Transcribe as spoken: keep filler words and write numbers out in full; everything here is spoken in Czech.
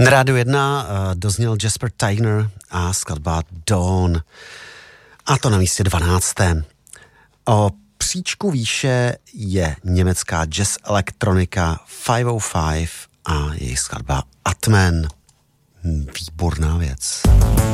Na Rádiu jedna uh, dozněl Jasper Tigner a skladba Dawn. A to na místě dvanáctém. O příčku výše je německá jazz elektronika pět set pět a její skladba Atman. Výborná věc.